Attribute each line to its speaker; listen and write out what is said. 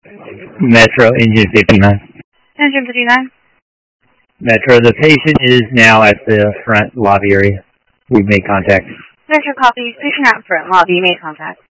Speaker 1: Metro Engine 59.
Speaker 2: Engine 59.
Speaker 1: Metro, the patient is now at the front lobby area. We've made contact.
Speaker 2: Metro copy. Patient out front lobby. Made contact.